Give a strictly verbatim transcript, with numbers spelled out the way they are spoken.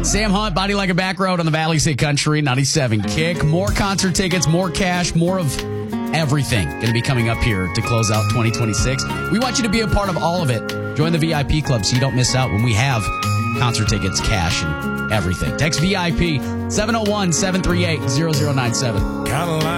Sam Hunt, Body Like a Back Road on the Valley State Country, ninety-seven Kick. More concert tickets, more cash, more of everything going to be coming up here to close out twenty twenty-six. We want you to be a part of all of it. Join the V I P club so you don't miss out when we have concert tickets, cash, and everything. Text V I P seven oh one, seven three eight, zero zero nine seven.